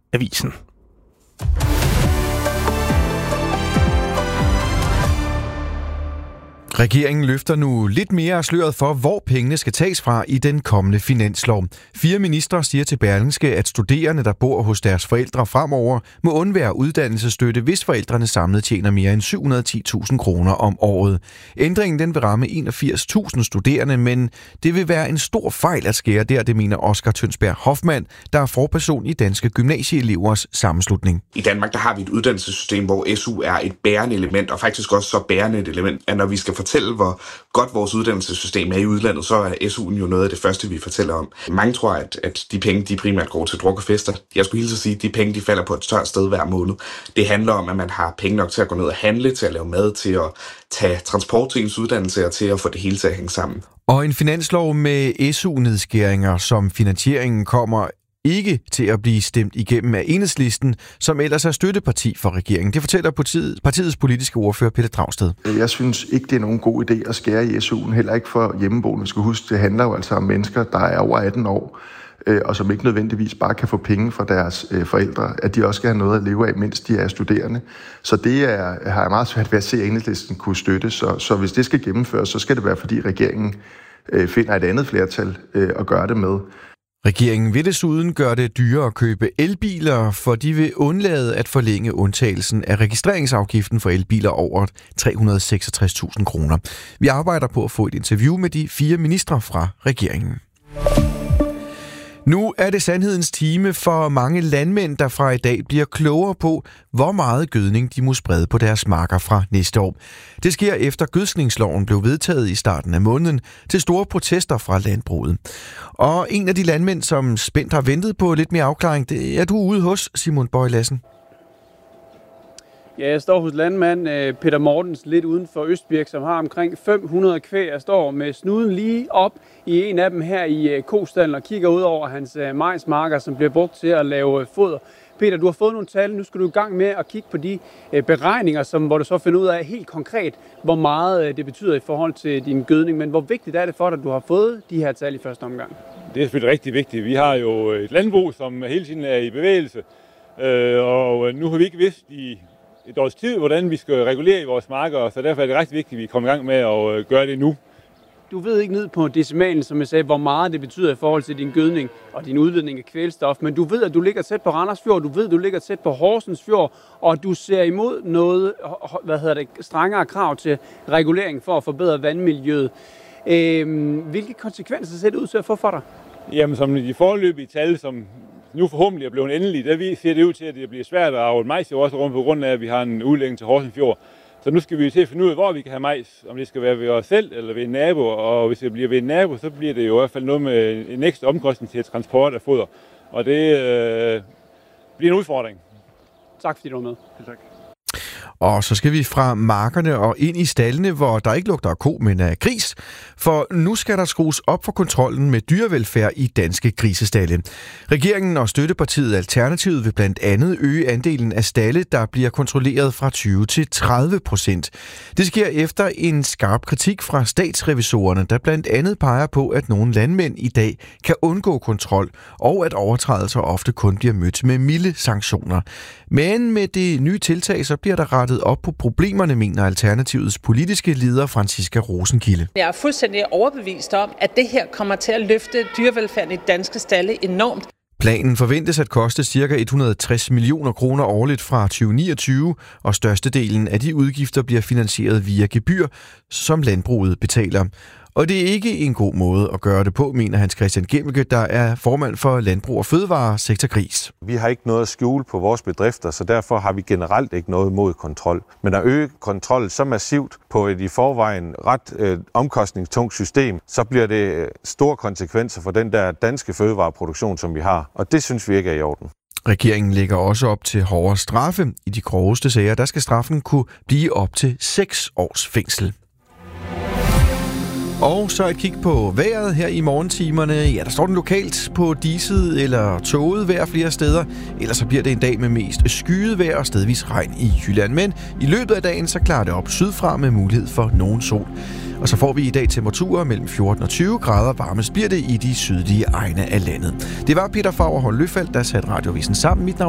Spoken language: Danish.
avisen. Regeringen løfter nu lidt mere af sløret for, hvor pengene skal tages fra i den kommende finanslov. 4 ministre siger til Berlingske, at studerende, der bor hos deres forældre fremover, må undvære uddannelsesstøtte, hvis forældrene samlet tjener mere end 710.000 kroner om året. Ændringen den vil ramme 81.000 studerende, men det vil være en stor fejl at skære der, det mener Oscar Tønsberg Hoffmann, der er forperson i Danske Gymnasieelevers Sammenslutning. I Danmark der har vi et uddannelsessystem, hvor SU er et bærende element, og faktisk også så bærende et element, at når vi skal fortælle, hvor godt vores uddannelsessystem er i udlandet, så er SU'en jo noget af det første, vi fortæller om. Mange tror, at de penge, de primært går til druk og fester. Jeg skulle hilse at sige, at de penge, de falder på et tørt sted hver måned. Det handler om, at man har penge nok til at gå ned og handle, til at lave mad, til at tage transport til ens uddannelse og til at få det hele til at hænge sammen. Og en finanslov med SU-nedskæringer, som finansieringen kommer ikke til at blive stemt igennem af Enhedslisten, som ellers er støtteparti for regeringen. Det fortæller partiets politiske ordfører Pelle Dragsted. Jeg synes ikke, det er nogen god idé at skære i SU'en, heller ikke for hjemmeboende. Vi skal huske, det handler jo altså om mennesker, der er over 18 år, og som ikke nødvendigvis bare kan få penge fra deres forældre, at de også skal have noget at leve af, mens de er studerende. Så det har jeg meget svært ved at se, at Enhedslisten kunne støtte. Så hvis det skal gennemføres, så skal det være, fordi regeringen finder et andet flertal at gøre det med. Regeringen vil desuden gøre det dyrere at købe elbiler, for de vil undlade at forlænge undtagelsen af registreringsafgiften for elbiler over 366.000 kroner. Vi arbejder på at få et interview med de 4 ministre fra regeringen. Nu er det sandhedens time for mange landmænd, der fra i dag bliver klogere på, hvor meget gødning de må sprede på deres marker fra næste år. Det sker efter gødskningsloven blev vedtaget i starten af måneden til store protester fra landbruget. Og en af de landmænd, som spændt har ventet på lidt mere afklaring, det er du ude hos, Simon Bøje Lassen. Ja, jeg står hos landmand Peter Mortens lidt uden for Østbirk, som har omkring 500 kvæg. Jeg står med snuden lige op i en af dem her i kostallen og kigger ud over hans majsmarker, som bliver brugt til at lave foder. Peter, du har fået nogle tal. Nu skal du i gang med at kigge på de beregninger, hvor du så finder ud af helt konkret, hvor meget det betyder i forhold til din gødning. Men hvor vigtigt er det for dig, at du har fået de her tal i første omgang? Det er selvfølgelig rigtig vigtigt. Vi har jo et landbrug, som hele tiden er i bevægelse. Og nu har vi ikke vidst i et års tid, hvordan vi skal regulere i vores marker, så derfor er det rigtig vigtigt, at vi kommer i gang med at gøre det nu. Du ved ikke ned på decimalen, som jeg sagde, hvor meget det betyder i forhold til din gødning og din udledning af kvælstof, men du ved, at du ligger tæt på Randers Fjord, du ved, at du ligger tæt på Horsens Fjord, og du ser imod noget, strengere krav til regulering for at forbedre vandmiljøet. Hvilke konsekvenser ser det ud til at få for dig? Jamen, som de foreløbige tal, som nu forhåbentlig er blevet endelige, der ser det ud til, at det bliver svært at avle majs også rundt på grund af, at vi har en udlægning til Horsens Fjord. Så nu skal vi til at finde ud af, hvor vi kan have majs, om det skal være ved os selv eller ved en nabo, og hvis det bliver ved en nabo, så bliver det jo i hvert fald noget med en ekstra omkostning til transport af foder, og det bliver en udfordring. Tak fordi du var med. Tak. Og så skal vi fra markerne og ind i staldene, hvor der ikke lugter af ko, men af gris. For nu skal der skrues op for kontrollen med dyrevelfærd i danske grisestalde. Regeringen og støttepartiet Alternativet vil blandt andet øge andelen af stalde, der bliver kontrolleret fra 20 til 30%. Det sker efter en skarp kritik fra statsrevisorerne, der blandt andet peger på, at nogle landmænd i dag kan undgå kontrol, og at overtrædelser ofte kun bliver mødt med milde sanktioner. Men med det nye tiltag, så bliver der rettet op på problemerne, mener Alternativets politiske leder Franciska Rosenkilde. Jeg er fuldstændig overbevist om, at det her kommer til at løfte dyrevelfærden i danske stalde enormt. Planen forventes at koste ca. 160 millioner kroner årligt fra 2029, og størstedelen af de udgifter bliver finansieret via gebyr, som landbruget betaler. Og det er ikke en god måde at gøre det på, mener Hans Christian Gemmelke, der er formand for Landbrug og Fødevare Sektor Gris. Vi har ikke noget at skjule på vores bedrifter, så derfor har vi generelt ikke noget imod kontrol. Men at øge kontrol så massivt på et i forvejen ret omkostningstungt system, så bliver det store konsekvenser for den der danske fødevareproduktion, som vi har. Og det synes vi ikke er i orden. Regeringen lægger også op til hårdere straffe. I de groveste sager, der skal straffen kunne blive op til 6 års fængsel. Og så et kig på vejret her i morgentimerne. Ja, der står den lokalt på diset eller toget vejr flere steder. Ellers så bliver det en dag med mest skyet vejr og stedvis regn i Jylland. Men i løbet af dagen så klarer det op sydfra med mulighed for nogen sol. Og så får vi i dag temperaturer mellem 14 og 20 grader. Varmest bliver det i de sydlige egne af landet. Det var Peter Fagerholt Løfald, der satte Radiovisen sammen. Mit navn